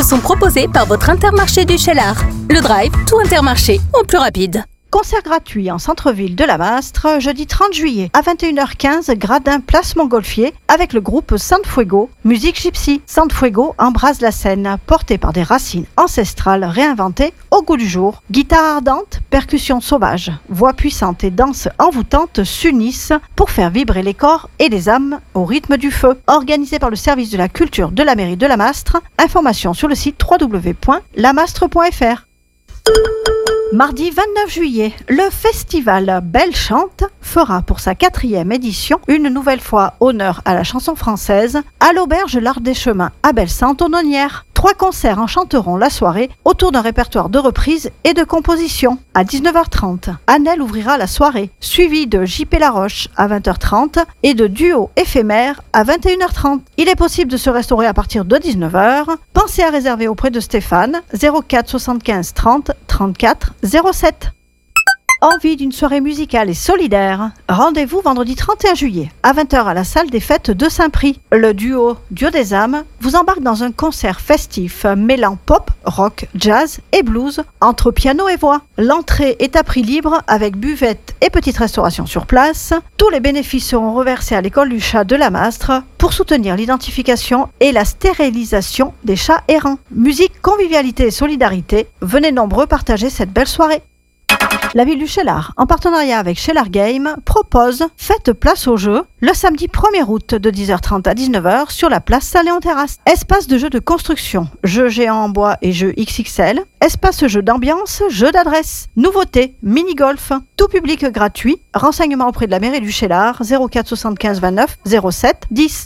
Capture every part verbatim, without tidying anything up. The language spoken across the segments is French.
vous sont proposés par votre Intermarché du Cheylard. Le Drive, tout Intermarché, en plus rapide. Concert gratuit en centre-ville de la Mastre, jeudi trente juillet à vingt et une heures quinze, gradin place Montgolfier, avec le groupe Sanfuego, musique gypsy. Sanfuego embrase la scène, portée par des racines ancestrales réinventées au goût du jour. Guitare ardente, percussions sauvages, voix puissantes et danse envoûtante s'unissent pour faire vibrer les corps et les âmes au rythme du feu. Organisé par le service de la culture de la mairie de la Mastre, information sur le site w w w point lamastre point f r. Mardi vingt-neuf juillet, le festival Belle Chante fera pour sa quatrième édition une nouvelle fois honneur à la chanson française à l'auberge L'Arc des Chemins à Bellesainte-Aunonnière. Trois concerts enchanteront la soirée autour d'un répertoire de reprises et de compositions. À dix-neuf heures trente, Annelle ouvrira la soirée, suivie de J P Laroche à vingt heures trente et de Duo éphémère à vingt et une heures trente. Il est possible de se restaurer à partir de dix-neuf heures. Pensez à réserver auprès de Stéphane, zéro quatre soixante-quinze trente trente-quatre zéro sept. Envie d'une soirée musicale et solidaire? Rendez-vous vendredi trente et un juillet à vingt heures à la salle des fêtes de Saint-Prix. Le duo Dieu des âmes vous embarque dans un concert festif mêlant pop, rock, jazz et blues entre piano et voix. L'entrée est à prix libre avec buvette et petite restauration sur place. Tous les bénéfices seront reversés à l'école du chat de la Mastre pour soutenir l'identification et la stérilisation des chats errants. Musique, convivialité et solidarité, venez nombreux partager cette belle soirée. La ville du Cheylard, en partenariat avec Cheylard Game, propose Faites place au jeu le samedi premier août de dix heures trente à dix-neuf heures sur la place Saint-Léon-Terrasse. Espace de jeux de construction, jeux géants en bois et jeux X X L, espace jeux d'ambiance, jeux d'adresse, nouveautés, mini-golf, tout public gratuit. Renseignements auprès de la mairie du Cheylard, zéro quatre soixante-quinze vingt-neuf zéro sept dix.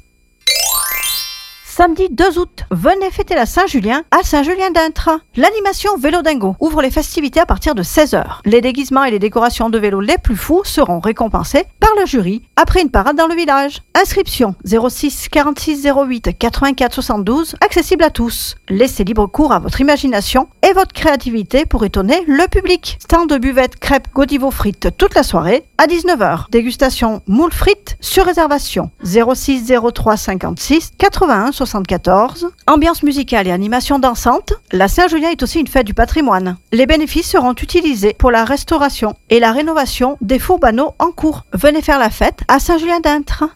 Samedi deux août, venez fêter la Saint-Julien à Saint-Julien-d'Intres. L'animation Vélo Dingo ouvre les festivités à partir de seize heures. Les déguisements et les décorations de vélos les plus fous seront récompensés par le jury après une parade dans le village. Inscription zéro six quarante-six zéro huit quatre-vingt-quatre soixante-douze, accessible à tous. Laissez libre cours à votre imagination et votre créativité pour étonner le public. Stand de buvette, crêpes, godivo frites toute la soirée à dix-neuf heures. Dégustation moules frites sur réservation zéro six zéro trois cinquante-six quatre-vingt-un soixante-quatorze. Ambiance musicale et animation dansante. La Saint-Julien est aussi une fête du patrimoine. Les bénéfices seront utilisés pour la restauration et la rénovation des fourbanneaux en cours. Venez faire la fête à Saint-Julien-d'Intres.